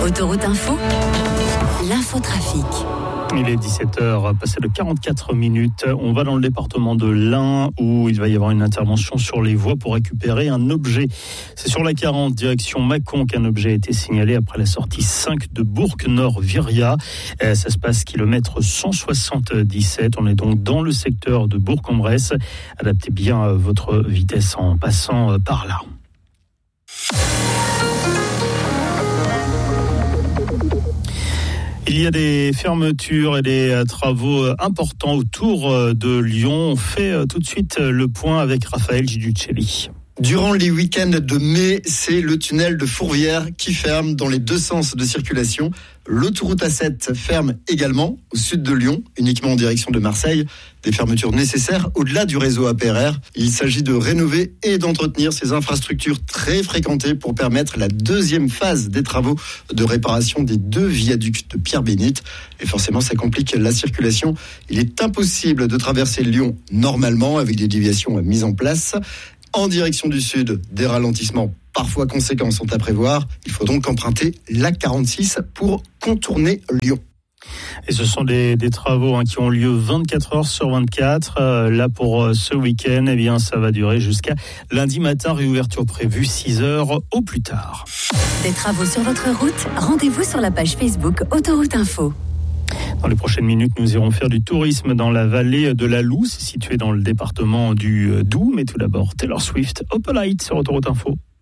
Autoroute Info, l'infotrafic. Il est 17h, passé de 44 minutes. On va dans le département de l'Ain où il va y avoir une intervention sur les voies pour récupérer un objet. C'est sur la 40, direction Mâcon, qu'un objet a été signalé après la sortie 5 de Bourg-Nord-Viria. Ça se passe kilomètre 177. On est donc dans le secteur de Bourg-en-Bresse. Adaptez bien votre vitesse en passant par là. Il y a des fermetures et des travaux importants autour de Lyon. On fait tout de suite le point avec Raphaël Giudicelli. Durant les week-ends de mai, c'est le tunnel de Fourvière qui ferme dans les deux sens de circulation. L'autoroute A7 ferme également au sud de Lyon, uniquement en direction de Marseille. Des fermetures nécessaires au-delà du réseau APRR. Il s'agit de rénover et d'entretenir ces infrastructures très fréquentées pour permettre la deuxième phase des travaux de réparation des deux viaducs de Pierre-Bénite. Et forcément, ça complique la circulation. Il est impossible de traverser Lyon normalement avec des déviations mises en place. En direction du sud, des ralentissements parfois conséquents sont à prévoir. Il faut donc emprunter l'A46 pour contourner Lyon. Et ce sont des travaux qui ont lieu 24 heures sur 24. Là, pour ce week-end, eh bien, ça va durer jusqu'à lundi matin. Réouverture prévue 6 heures au plus tard. Des travaux sur votre route, rendez-vous sur la page Facebook Autoroute Info. Dans les prochaines minutes, nous irons faire du tourisme dans la vallée de la Loue. C'est situé dans le département du Doubs. Mais tout d'abord, Taylor Swift, Opalite sur Autoroute Info.